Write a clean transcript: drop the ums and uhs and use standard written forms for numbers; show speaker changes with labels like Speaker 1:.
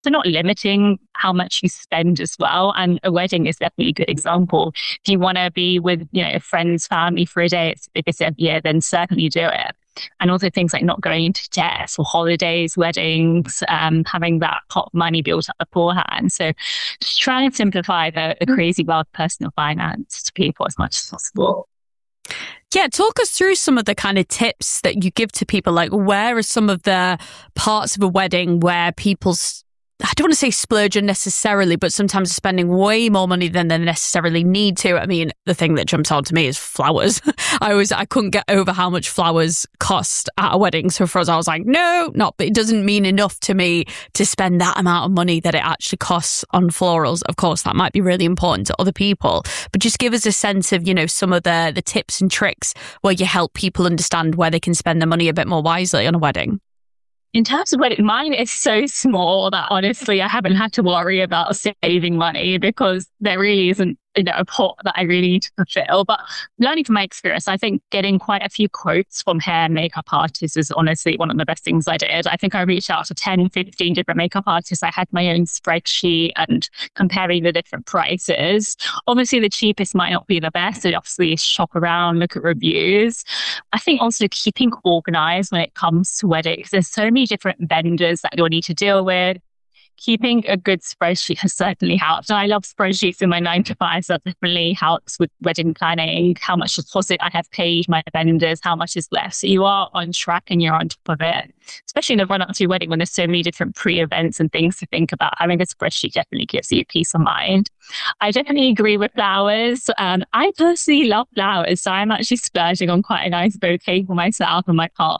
Speaker 1: So not limiting how much you spend as well. And a wedding is definitely a good example. If you want to be with, a friend's family for a day, it's the biggest of the year, then certainly do it. And also things like not going into debt for holidays, weddings, having that pot of money built up beforehand. So just try and simplify the crazy world of personal finance to people as much as possible.
Speaker 2: Yeah, talk us through some of the kind of tips that you give to people. Like, where are some of the parts of a wedding where people's, I don't want to say splurge unnecessarily, but sometimes spending way more money than they necessarily need to. I mean, the thing that jumps out to me is flowers. I couldn't get over how much flowers cost at a wedding. So for us, I was like, no, not, but it doesn't mean enough to me to spend that amount of money that it actually costs on florals. Of course, that might be really important to other people, but just give us a sense of, some of the tips and tricks where you help people understand where they can spend their money a bit more wisely on a wedding.
Speaker 1: In terms of wedding, mine is so small that honestly, I haven't had to worry about saving money because there really isn't, a pot that I really need to fulfill. But learning from my experience, I think getting quite a few quotes from hair and makeup artists is honestly one of the best things I did. I think I reached out to 10, 15 different makeup artists. I had my own spreadsheet and comparing the different prices. Obviously, the cheapest might not be the best. So obviously shop around, look at reviews. I think also keeping organized when it comes to weddings. There's so many different vendors that you'll need to deal with. Keeping a good spreadsheet has certainly helped. And I love spreadsheets in my 9 to 5, so that definitely helps with wedding planning, how much deposit I have paid my vendors, how much is left. So you are on track and you're on top of it, especially in the run up to your wedding when there's so many different pre-events and things to think about. Having a spreadsheet definitely gives you peace of mind. I definitely agree with flowers. I personally love flowers, so I'm actually splurging on quite a nice bouquet for myself and my partner.